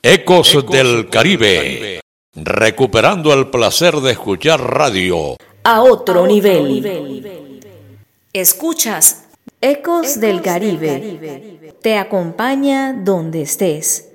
Ecos del Caribe, recuperando el placer de escuchar radio a otro nivel. Escuchas Ecos del Caribe. Te acompaña donde estés.